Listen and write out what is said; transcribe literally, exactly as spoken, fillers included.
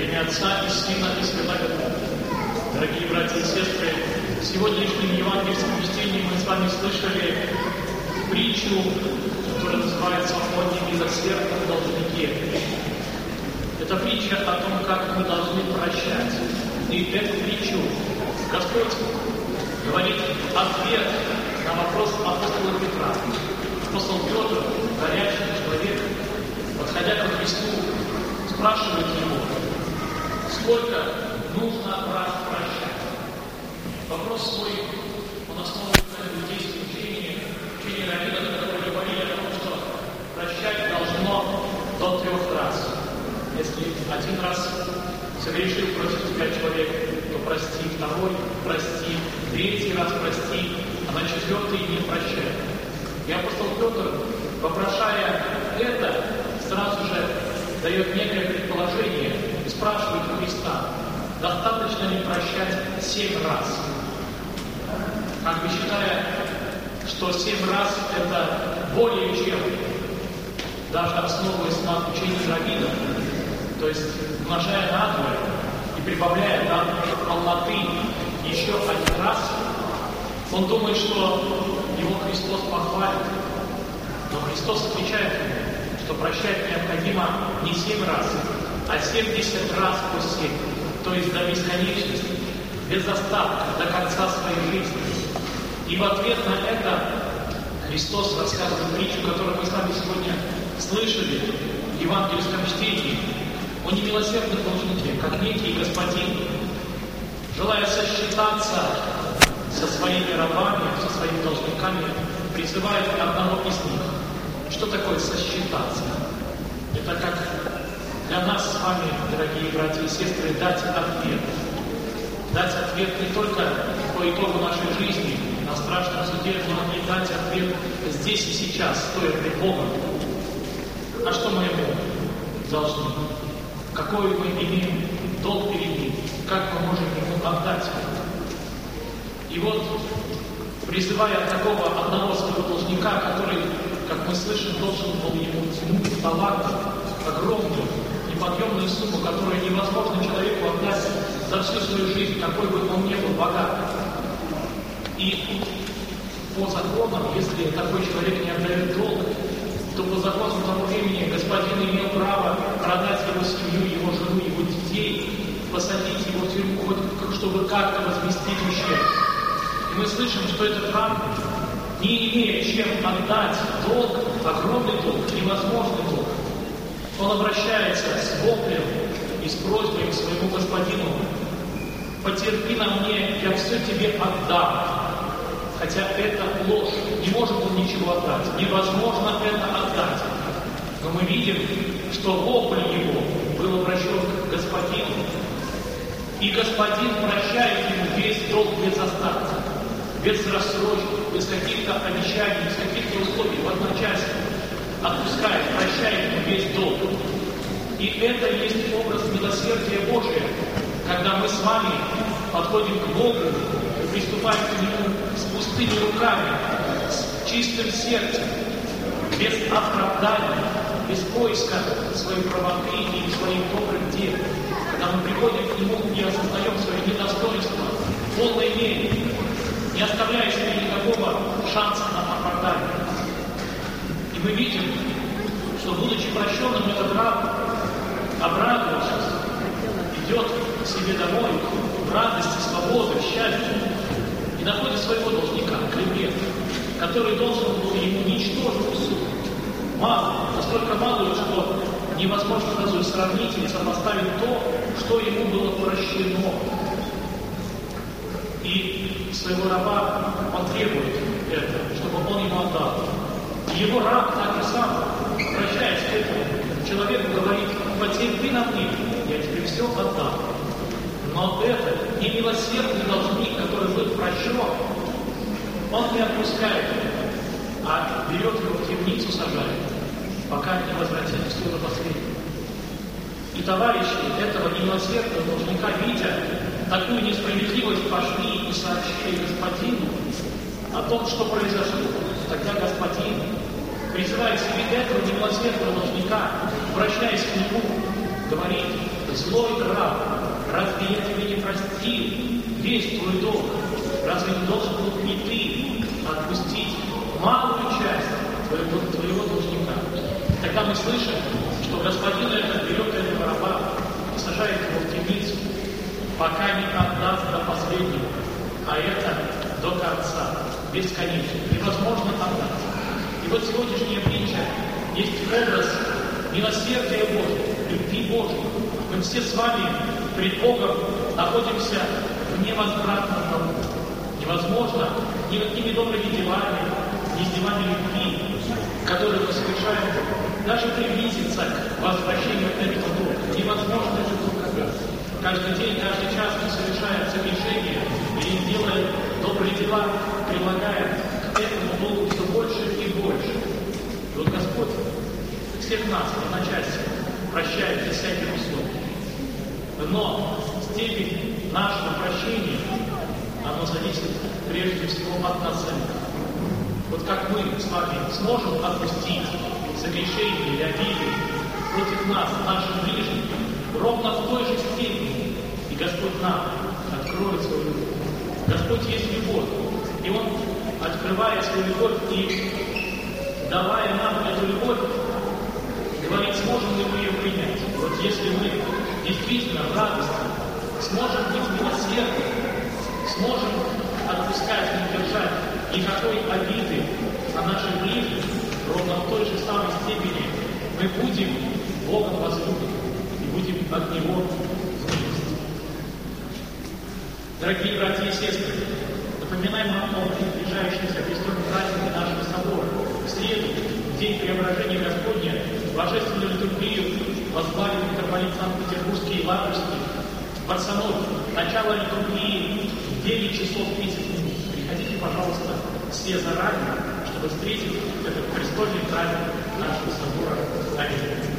имя Отца и Сына и Святого Духа. Дорогие братья и сестры, в сегодняшнем евангельском чтении мы с вами слышали притчу, которая называется «О немилосердном должнике». Это притча о том, как мы должны прощать. И эту притчу Господь говорит ответ на вопрос апостола Петра. Апостол Петр, горячий человек, подходя ко Христу, спрашивает его, сколько нужно раз прощать. Вопрос свой он основывает на иудейском учении, учении раввинов, которые говорили о том, что прощать должно до трех раз. Если один раз согрешил против тебя человек, то прости, второй прости, третий раз прости, а на четвертый не прощай. И апостол Петр, вопрошая это, сразу же дает некое предположение и спрашивает у Христа, достаточно ли прощать семь раз? Как бы считая, что семь раз это более чем, даже основываясь на учении раввинов, то есть умножая на двое и прибавляя до полноты еще один раз, он думает, что его Христос похвалит. Но Христос отвечает ему, что прощать необходимо не семь раз, а семьдесят раз по семь, то есть до бесконечности, без остатка, до конца своей жизни. И в ответ на это Христос рассказывает притчу, которую мы с вами сегодня слышали в евангельском чтении, о немилосердном должнике, как некий господин, желая сосчитаться со своими рабами, со своими должниками, призывает одного из них. Что такое сосчитаться? Это как для нас с вами, дорогие братья и сестры, дать ответ. Дать ответ не только по итогу нашей жизни, на страшном суде, но и дать ответ здесь и сейчас, стоя пред Богом. А что мы ему должны? Какой мы имеем долг перед ним? Как мы можем ему отдать? И вот, призывая такого одного своего должника, который, как мы слышим, должен был ему тянуть талант, огромную, неподъемную сумму, которую невозможно человеку отдать за всю свою жизнь, какой бы он ни был богат. И по законам, если такой человек не отдает долг, то по законам того времени господин имел право продать его семью, его жену, его детей, посадить его в тюрьму, хоть чтобы как-то возместить ущерб. И мы слышим, что этот раб, не имея чем отдать долг, огромный долг, невозможный долг, он обращается с воплем и с просьбой к своему господину: «Потерпи на мне, я все тебе отдам». Хотя это ложь, не может он ничего отдать, невозможно это отдать. Но мы видим, что вопль его был обращен к господину, и господин прощает ему весь долг без остатка, без рассрочки, без каких-то обещаний, без каких-то условий, в одночасье отпускает, прощает ему весь долг. И это и есть образ милосердия Божия, когда мы с вами подходим к Богу и приступаем к Нему с пустыми руками, с чистым сердцем, без оправдания, без поиска своей правоты и своих добрых дел. Когда мы приходим к Нему и осознаем свое недостоинство в полной мере, не оставляя себе никакого шанса на оправдание. И мы видим, что, будучи прощенным, этот раб, обрадовавшись, идет к себе домой в радости, свободы, счастье, и находит своего должника, клиента, который должен был ему ничтожную сумму, мало, настолько малую, что невозможно даже сравнить или сопоставить то, что ему было прощено. И своего раба он требует это, чтобы он ему отдал. И его раб так же сам, обращаясь к этому человеку, говорит: «Потерпи на мне, я тебе все отдам». Но это не милосердный должник, который был прощен, он не отпускает его, а берет его в темницу, сажает, пока не возвратит все до последнего. И товарищи этого немилосердного должника, видя такую несправедливость, пошли и сообщили господину о том, что произошло. Тогда господин, призывая себе этого немилосердного должника, обращаясь к нему, говорит: Злой раб, разве я тебе не простил весь твой долг? Разве не должен был и ты отпустить малую часть твоего, твоего должника? Тогда мы слышим, что господин этот берет этого раба и сажает его в темницу, пока не отдаст до последнего, а это до конца, бесконечно, невозможно отдать. И вот сегодняшняя притча есть образ милосердия Божьего, любви Божьей. Мы все с вами пред Богом находимся в невозвратном долгу. Невозможно никакими добрыми делами, ни с делами любви, которые мы совершаем, даже приблизиться к возвращению этого долга. Невозможно это долго. Каждый день, каждый час мы совершаем согрешения или делаем добрые дела, прилагаем к этому долгу все больше и больше. И вот Господь всех нас в одночасье прощает без всяких условий. Но степень нашего прощения, оно зависит прежде всего от нас самих. Вот как мы с вами сможем отпустить согрешения или обиды против нас, наших ближних, ровно в той же степени, и Господь нам откроет свою любовь. Господь есть любовь, и Он открывает свою любовь и, давая нам эту любовь, говорит, сможем ли мы ее принять. Вот если мы действительно в радости сможем быть милосердны, сможем отпускать, не держать никакой обиды на наших ближних, ровно в той же самой степени мы будем Богом возлюблены и будем от Него зависеть. Дорогие братья и сестры, напоминаем нам о приближающемся Христовом празднике нашего собора. В среду, в день преображения Господня, божественную литургию возглавил митрополит Санкт-Петербургский и Ладожский в Барсанове. Начало литургии в девять часов тридцать минут. Приходите, пожалуйста, все заранее, чтобы встретить этот престольный праздник нашего собора. Аминь.